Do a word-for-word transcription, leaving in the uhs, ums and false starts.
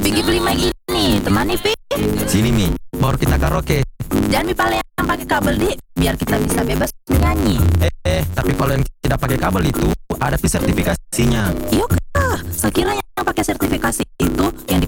Pergi beli mic ini, temani Pi. Sini Mi, baru kita karaoke. Jangan Mi pala yang pakai kabel di, biar kita bisa bebas menyanyi. Eh, eh tapi kalau yang tidak pakai kabel itu ada sertifikasinya. Yuk, saya kira yang pakai sertifikasi itu yang